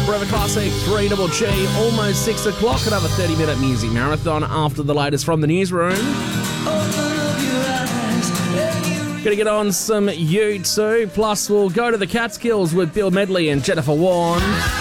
Forever Classic 3GG, almost 6 o'clock. Another 30-minute music marathon after the latest from the newsroom. Gonna get on some U2, plus we'll go to the Catskills with Bill Medley and Jennifer Warren.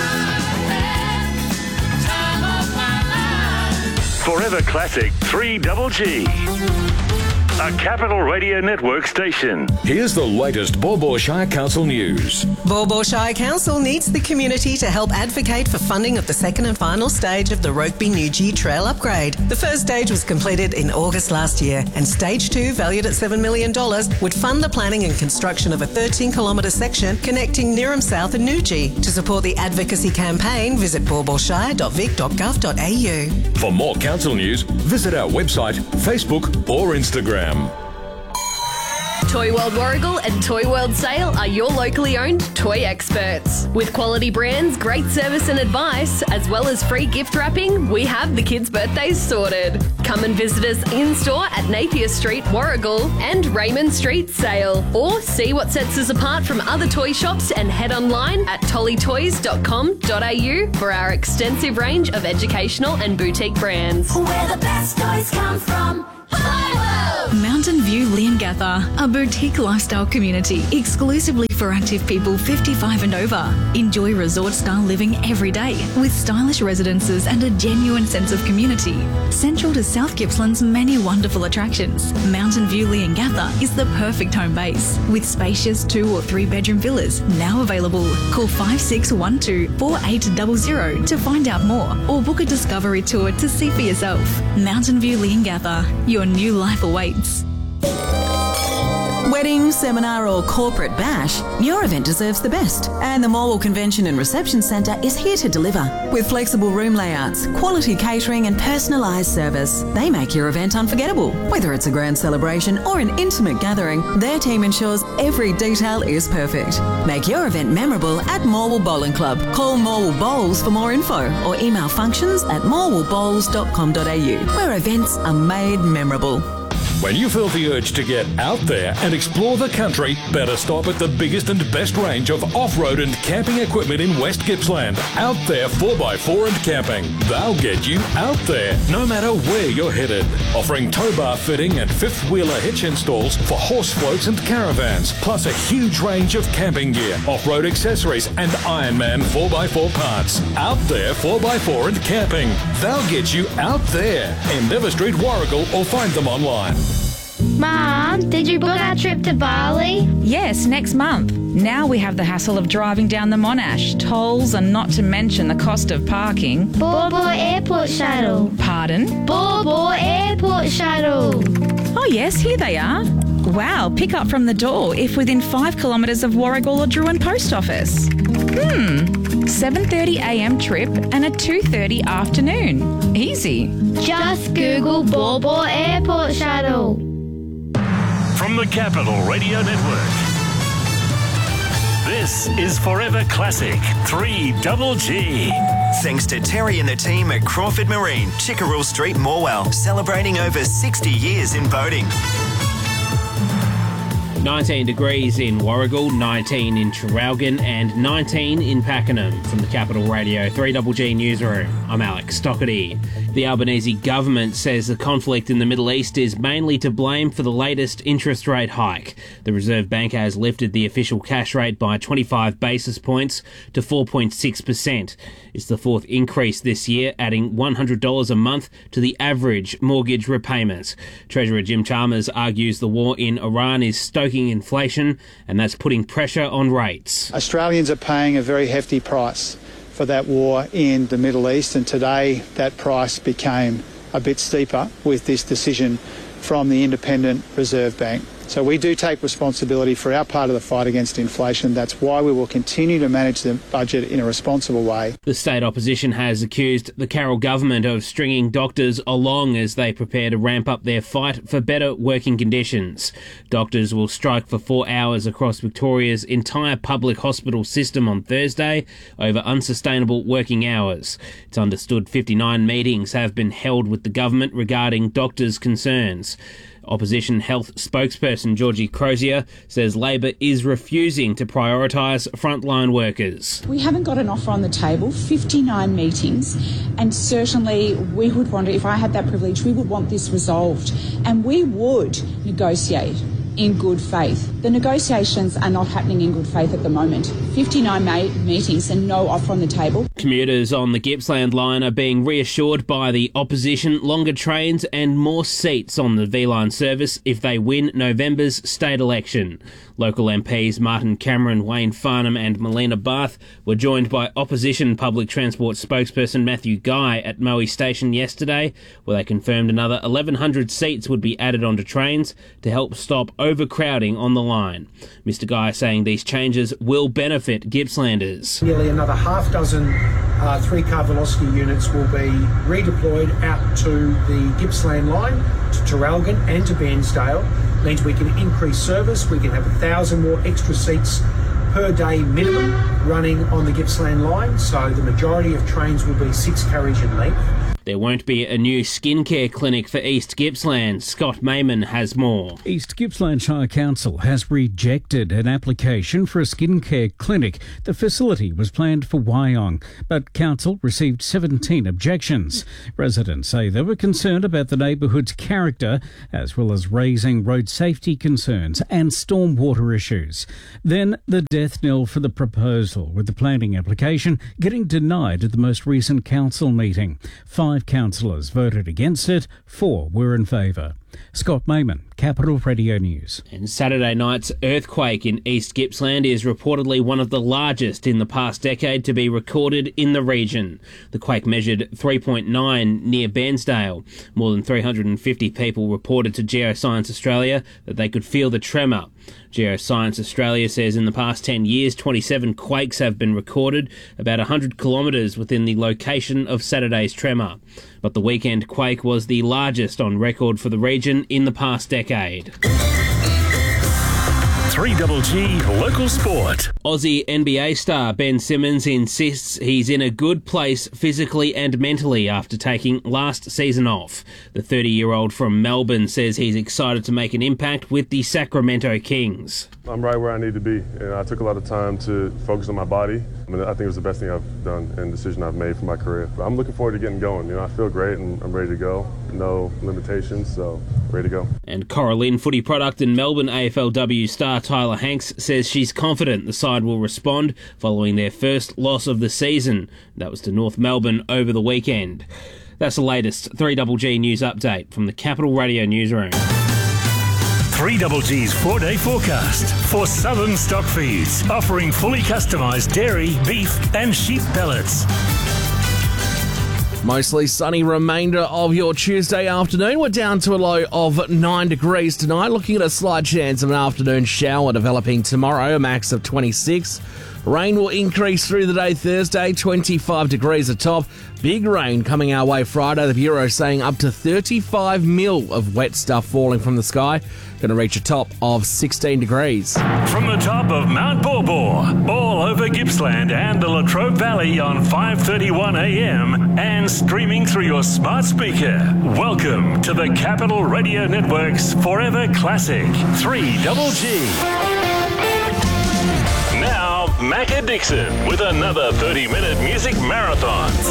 Forever Classic 3GG. A Capital Radio Network station. Here's the latest Baw Baw Shire Council news. Baw Baw Shire Council needs the community to help advocate for funding of the second and final stage of the Rokeby Newgee Trail upgrade. The first stage was completed in August last year, and stage 2, valued at $7 million, would fund the planning and construction of a 13-kilometre section connecting Neerim South and Newgee. To support the advocacy campaign, visit bawbawshire.vic.gov.au. For more council news, visit our website, Facebook or Instagram. Toy World Warragul and Toy World Sale are your locally owned toy experts. With quality brands, great service and advice, as well as free gift wrapping, we have the kids' birthdays sorted. Come and visit us in-store at Napier Street, Warragul and Raymond Street, Sale. Or see what sets us apart from other toy shops and head online at tollytoys.com.au for our extensive range of educational and boutique brands. Where the best toys come from. Mountain View Leongatha, a boutique lifestyle community exclusively for active people 55 and over. Enjoy resort-style living every day with stylish residences and a genuine sense of community. Central to South Gippsland's many wonderful attractions, Mountain View Leongatha is the perfect home base with spacious 2 or 3 bedroom villas now available. Call 5612 4800 to find out more or book a discovery tour to see for yourself. Mountain View Leongatha, your new life awaits. Wedding, seminar or corporate bash, your event deserves the best. And the Morwell Convention and Reception Centre is here to deliver. With flexible room layouts, quality catering and personalised service, they make your event unforgettable. Whether it's a grand celebration or an intimate gathering, their team ensures every detail is perfect. Make your event memorable at Morwell Bowling Club. Call Morwell Bowls for more info or email functions@morwellbowls.com.au, where events are made memorable. When you feel the urge to get out there and explore the country, better stop at the biggest and best range of off-road and camping equipment in West Gippsland. Out There 4x4 and Camping. They'll get you out there, no matter where you're headed. Offering tow bar fitting and fifth-wheeler hitch installs for horse floats and caravans, plus a huge range of camping gear, off-road accessories and Ironman 4x4 parts. Out There 4x4 and Camping. They'll get you out there. Endeavour Street, Warragul, or find them online. Mom, did you book our trip to Bali? Yes, next month. Now we have the hassle of driving down the Monash, tolls and not to mention the cost of parking. Baw Baw Airport Shuttle. Pardon? Baw Baw Airport Shuttle. Oh yes, here they are. Wow, pick up from the door if within 5 kilometres of Warragul or Druin Post Office. 7:30am trip and a 2:30 afternoon. Easy. Just Google Baw Baw Airport Shuttle. From the Capital Radio Network, this is Forever Classic 3GG. Thanks to Terry and the team at Crawford Marine, Chickerell Street, Morwell, celebrating over 60 years in boating. 19 degrees in Warragul, 19 in Traralgon and 19 in Pakenham. From the Capital Radio 3GG Newsroom, I'm Alex Stockerty. The Albanese government says the conflict in the Middle East is mainly to blame for the latest interest rate hike. The Reserve Bank has lifted the official cash rate by 25 basis points to 4.6%. It's the 4th increase this year, adding $100 a month to the average mortgage repayments. Treasurer Jim Chalmers argues the war in Iran is stoking inflation, and that's putting pressure on rates. Australians are paying a very hefty price for that war in the Middle East, and today that price became a bit steeper with this decision from the Independent Reserve Bank. So we do take responsibility for our part of the fight against inflation. That's why we will continue to manage the budget in a responsible way. The state opposition has accused the Carroll government of stringing doctors along as they prepare to ramp up their fight for better working conditions. Doctors will strike for 4 hours across Victoria's entire public hospital system on Thursday over unsustainable working hours. It's understood 59 meetings have been held with the government regarding doctors' concerns. Opposition health spokesperson Georgie Crozier says Labor is refusing to prioritise frontline workers. We haven't got an offer on the table, 59 meetings, and certainly we would want, if I had that privilege, we would want this resolved, and we would negotiate in good faith. The negotiations are not happening in good faith at the moment. 59 meetings and no offer on the table. Commuters on the Gippsland line are being reassured by the opposition longer trains and more seats on the V-Line service if they win November's state election. Local MPs Martin Cameron, Wayne Farnham and Melina Barth were joined by opposition public transport spokesperson Matthew Guy at Moe Station yesterday, where they confirmed another 1,100 seats would be added onto trains to help stop overcrowding on the line. Mr Guy saying these changes will benefit Gippslanders. Nearly another half dozen three-car velocity units will be redeployed out to the Gippsland line, to Traralgon and to Bairnsdale. Means we can increase service, we can have 1,000 more extra seats per day minimum running on the Gippsland line, so the majority of trains will be 6 carriage in length. There won't be a new skincare clinic for East Gippsland. Scott Mayman has more. East Gippsland Shire Council has rejected an application for a skincare clinic. The facility was planned for Wyong, but Council received 17 objections. Residents say they were concerned about the neighbourhood's character, as well as raising road safety concerns and stormwater issues. Then the death knell for the proposal, with the planning application getting denied at the most recent council meeting. 5 councillors voted against it, 4 were in favour. Scott Mayman, Capital Radio News. And Saturday night's earthquake in East Gippsland is reportedly one of the largest in the past decade to be recorded in the region. The quake measured 3.9 near Bairnsdale. More than 350 people reported to Geoscience Australia that they could feel the tremor. Geoscience Australia says in the past 10 years, 27 quakes have been recorded, about 100 kilometres within the location of Saturday's tremor. But the weekend quake was the largest on record for the region in the past decade. 3GG Local Sport. Aussie NBA star Ben Simmons insists he's in a good place physically and mentally after taking last season off. The 30-year-old from Melbourne says he's excited to make an impact with the Sacramento Kings. I'm right where I need to be, and I took a lot of time to focus on my body. I think it was the best thing I've done and decision I've made for my career. But I'm looking forward to getting going. I feel great and I'm ready to go. No limitations, so ready to go. And Coralline footy product and Melbourne AFLW star Tyler Hanks says she's confident the side will respond following their first loss of the season. That was to North Melbourne over the weekend. That's the latest 3GG news update from the Capital Radio Newsroom. 3GG's 4-day forecast for Southern Stock Feeds, offering fully customised dairy, beef and sheep pellets. Mostly sunny remainder of your Tuesday afternoon. We're down to a low of 9 degrees tonight. Looking at a slight chance of an afternoon shower developing tomorrow, a max of 26. Rain will increase through the day Thursday, 25 degrees atop. Big rain coming our way Friday. The Bureau saying up to 35 mil of wet stuff falling from the sky. Going to reach a top of 16 degrees. From the top of Mount Borbor, all over Gippsland and the Latrobe Valley on 5:31 a.m. and streaming through your smart speaker. Welcome to the Capital Radio Network's Forever Classic 3GG. Now, Macca Dixon with another 30-minute music marathon.